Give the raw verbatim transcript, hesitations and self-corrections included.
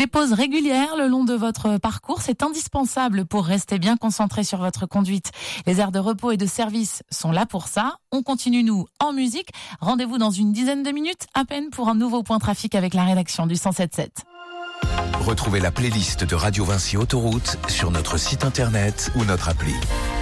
Des pauses régulières le long de votre parcours, c'est indispensable pour rester bien concentré sur votre conduite. Les aires de repos et de service sont là pour ça. On continue, nous, en musique. Rendez-vous dans une dizaine de minutes à peine pour un nouveau point trafic avec la rédaction du cent sept sept. Retrouvez la playlist de Radio Vinci Autoroute sur notre site internet ou notre appli.